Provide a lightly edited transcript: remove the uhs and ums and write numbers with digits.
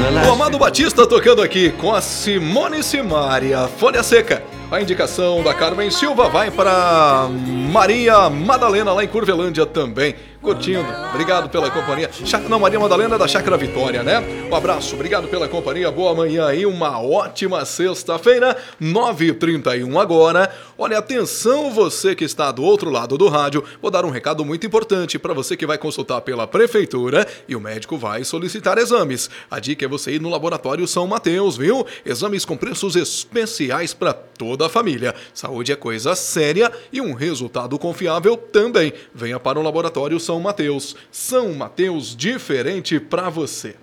O Amado Batista tocando aqui com a Simone Simaria, Folha Seca. A indicação da Carmen Silva vai para Maria Madalena, lá em Curvelândia também, curtindo. Obrigado pela companhia. Maria Madalena é da Chácara Vitória, né? Um abraço, obrigado pela companhia. Boa manhã aí, uma ótima sexta-feira, 9h31 agora. Olha, atenção você que está do outro lado do rádio. Vou dar um recado muito importante para você que vai consultar pela prefeitura e o médico vai solicitar exames. A dica é você ir no Laboratório São Mateus, viu? Exames com preços especiais para toda a família. Saúde é coisa séria e um resultado confiável também. Venha para o Laboratório São Mateus. São Mateus diferente para você.